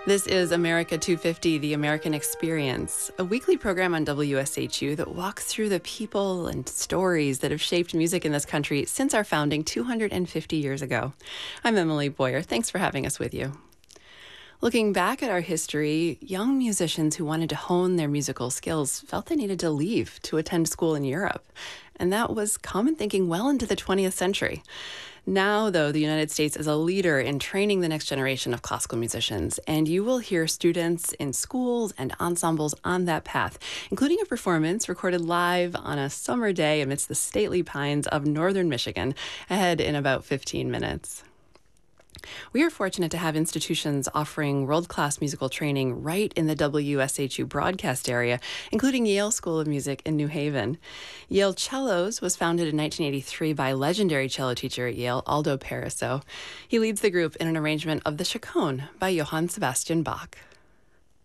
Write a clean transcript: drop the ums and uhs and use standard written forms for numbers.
This is America 250, The American Experience, a weekly program on WSHU that walks through the people and stories that have shaped music in this country since our founding 250 years ago. I'm Emily Boyer. Thanks for having us with you. Looking back at our history, young musicians who wanted to hone their musical skills felt they needed to leave to attend school in Europe. And that was common thinking well into the 20th century. Now, though, the United States is a leader in training the next generation of classical musicians, and you will hear students in schools and ensembles on that path, including a performance recorded live on a summer day amidst the stately pines of northern Michigan, ahead in about 15 minutes. We are fortunate to have institutions offering world-class musical training right in the WSHU broadcast area, including Yale School of Music in New Haven. Yale Cellos was founded in 1983 by legendary cello teacher at Yale, Aldo Pariso. He leads the group in an arrangement of the Chaconne by Johann Sebastian Bach.